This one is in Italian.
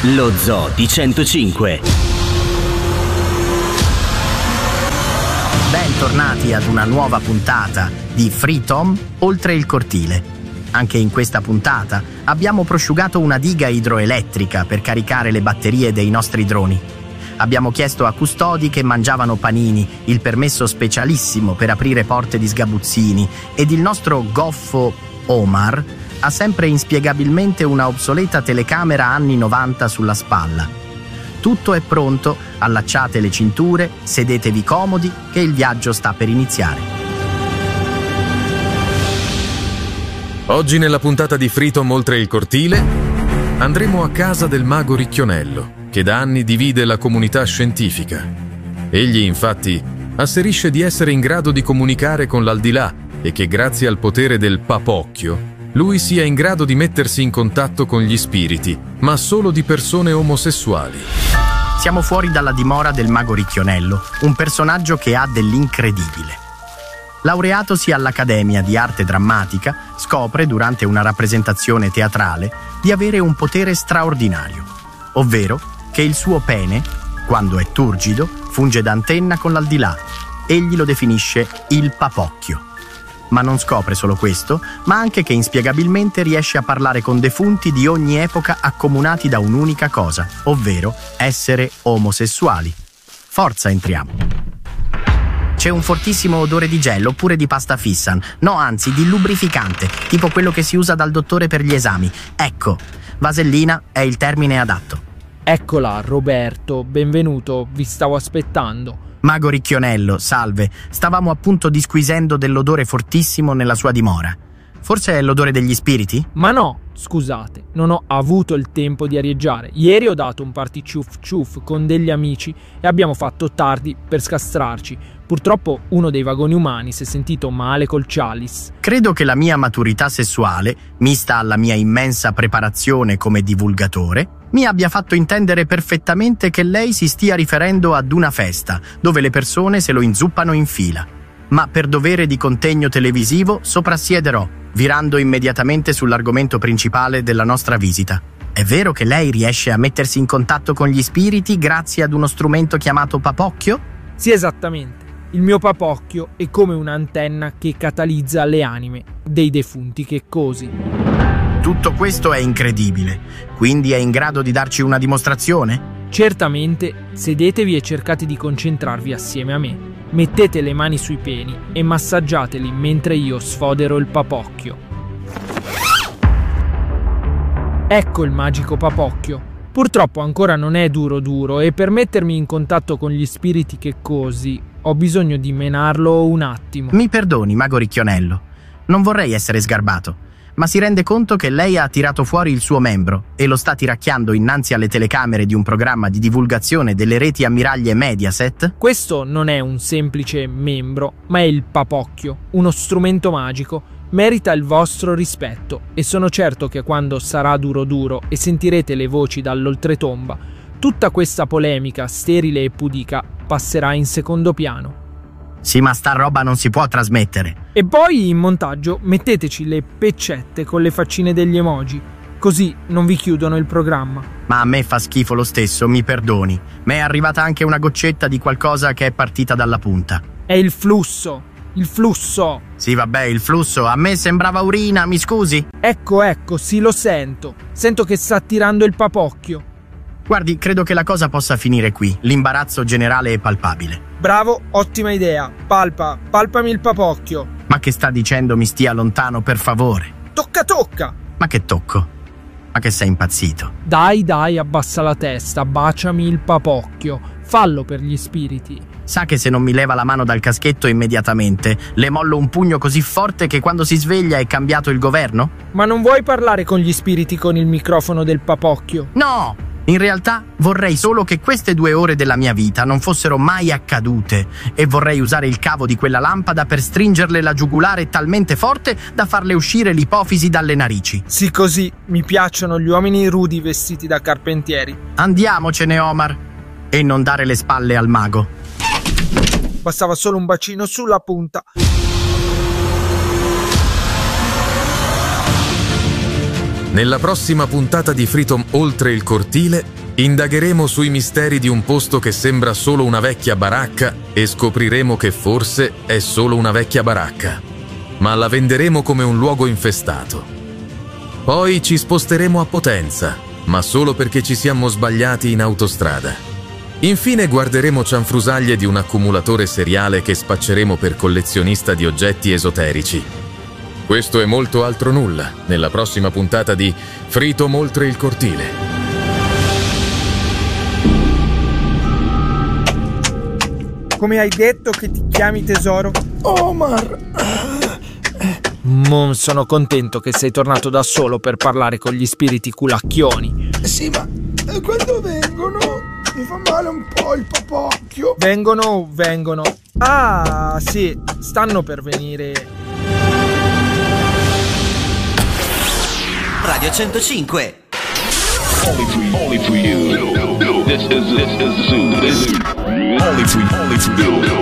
Lo Zoo di 105. Bentornati ad una nuova puntata di Freetom oltre il cortile. Anche in questa puntata abbiamo prosciugato una diga idroelettrica per caricare le batterie dei nostri droni. Abbiamo chiesto a custodi che mangiavano panini il permesso specialissimo per aprire porte di sgabuzzini ed il nostro goffo Omar ha sempre inspiegabilmente una obsoleta telecamera anni 90 sulla spalla. Tutto è pronto, allacciate le cinture, sedetevi comodi che il viaggio sta per iniziare. Oggi nella puntata di Freetom oltre il cortile andremo a casa del mago Ricchionello, che da anni divide la comunità scientifica. Egli infatti asserisce di essere in grado di comunicare con l'aldilà e che grazie al potere del papocchio lui sia in grado di mettersi in contatto con gli spiriti, ma solo di persone omosessuali. Siamo fuori dalla dimora del mago Ricchionello, un personaggio che ha dell'incredibile. Laureatosi all'Accademia di Arte Drammatica, scopre durante una rappresentazione teatrale di avere un potere straordinario, ovvero che il suo pene, quando è turgido, funge da antenna con l'aldilà. Egli lo definisce il papocchio. Ma non scopre solo questo, ma anche che inspiegabilmente riesce a parlare con defunti di ogni epoca accomunati da un'unica cosa, ovvero essere omosessuali. Forza, entriamo. C'è un fortissimo odore di gel oppure di pasta fissan, no anzi di lubrificante, tipo quello che si usa dal dottore per gli esami. Ecco, vasellina è il termine adatto. Eccola, Roberto, benvenuto, vi stavo aspettando. Mago Ricchionello, salve, stavamo appunto disquisendo dell'odore fortissimo nella sua dimora. Forse è l'odore degli spiriti? Ma no, scusate, non ho avuto il tempo di arieggiare. Ieri ho dato un party ciuff ciuff con degli amici e abbiamo fatto tardi per scastrarci. Purtroppo uno dei vagoni umani si è sentito male col chalice. Credo che la mia maturità sessuale, mista alla mia immensa preparazione come divulgatore, mi abbia fatto intendere perfettamente che lei si stia riferendo ad una festa, dove le persone se lo inzuppano in fila. Ma per dovere di contegno televisivo soprassiederò, virando immediatamente sull'argomento principale della nostra visita. È vero che lei riesce a mettersi in contatto con gli spiriti grazie ad uno strumento chiamato papocchio? Sì, esattamente. Il mio papocchio è come un'antenna che catalizza le anime dei defunti checcosi. Tutto questo è incredibile. Quindi è in grado di darci una dimostrazione? Certamente, sedetevi e cercate di concentrarvi assieme a me. Mettete le mani sui peni e massaggiateli mentre io sfodero il papocchio. Ecco il magico papocchio. Purtroppo ancora non è duro e per mettermi in contatto con gli spiriti checcosi ho bisogno di menarlo un attimo. Mi perdoni, mago Ricchionello. Non vorrei essere sgarbato, ma si rende conto che lei ha tirato fuori il suo membro e lo sta tiracchiando innanzi alle telecamere di un programma di divulgazione delle reti ammiraglie Mediaset? Questo non è un semplice membro, ma è il papocchio, uno strumento magico. Merita il vostro rispetto e sono certo che quando sarà duro e sentirete le voci dall'oltretomba, tutta questa polemica sterile e pudica passerà in secondo piano. Sì, ma sta roba non si può trasmettere. E poi in montaggio metteteci le peccette con le faccine degli emoji, così non vi chiudono il programma. Ma a me fa schifo lo stesso, mi perdoni. Mi è arrivata anche una goccetta di qualcosa che è partita dalla punta. È il flusso. Il flusso! Sì, vabbè, il flusso. A me sembrava urina, mi scusi? Ecco, sì, lo sento. Sento che sta tirando il papocchio. Guardi, credo che la cosa possa finire qui. L'imbarazzo generale è palpabile. Bravo, ottima idea. Palpami il papocchio. Ma che sta dicendo mi stia lontano, per favore? Tocca! Ma che tocco? Ma che sei impazzito? Dai, abbassa la testa, baciami il papocchio. Fallo per gli spiriti. Sa che se non mi leva la mano dal caschetto immediatamente, le mollo un pugno così forte che quando si sveglia è cambiato il governo? Ma non vuoi parlare con gli spiriti con il microfono del papocchio? No! In realtà vorrei solo che queste 2 ore della mia vita non fossero mai accadute e vorrei usare il cavo di quella lampada per stringerle la giugulare talmente forte da farle uscire l'ipofisi dalle narici. Sì, così. Mi piacciono gli uomini rudi vestiti da carpentieri. Andiamocene, Omar. E non dare le spalle al mago. Bastava solo un bacino sulla punta. Nella prossima puntata di Freedom Oltre il cortile indagheremo sui misteri di un posto che sembra solo una vecchia baracca e scopriremo che forse è solo una vecchia baracca, ma la venderemo come un luogo infestato. Poi ci sposteremo a Potenza, ma solo perché ci siamo sbagliati in autostrada. Infine guarderemo cianfrusaglie di un accumulatore seriale che spacceremo per collezionista di oggetti esoterici. Questo e molto altro nulla nella prossima puntata di Freedom Oltre il cortile. Come hai detto che ti chiami tesoro? Omar! Sono contento che sei tornato da solo per parlare con gli spiriti culacchioni. Sì, ma quando vengono mi fa male un po' il papocchio. Vengono. Ah, sì, stanno per venire. Radio 105. Only for you. This is Zoo. Only for you.